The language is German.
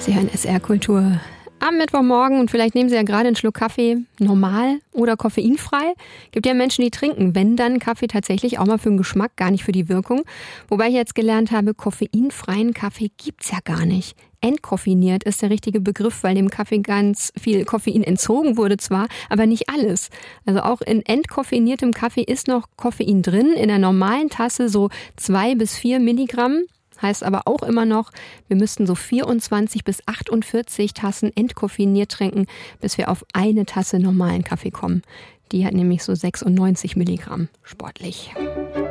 Sie hören SR Kultur am Mittwochmorgen und vielleicht nehmen Sie ja gerade einen Schluck Kaffee normal oder koffeinfrei. Gibt ja Menschen, die trinken, wenn dann Kaffee tatsächlich auch mal für den Geschmack, gar nicht für die Wirkung. Wobei ich jetzt gelernt habe, koffeinfreien Kaffee gibt's ja gar nicht. Entkoffeiniert ist der richtige Begriff, weil dem Kaffee ganz viel Koffein entzogen wurde zwar, aber nicht alles. Also auch in entkoffeiniertem Kaffee ist noch Koffein drin, in der normalen Tasse so 2 bis 4 Milligramm. Heißt aber auch immer noch, wir müssten so 24 bis 48 Tassen entkoffeiniert trinken, bis wir auf eine Tasse normalen Kaffee kommen. Die hat nämlich so 96 Milligramm. Sportlich.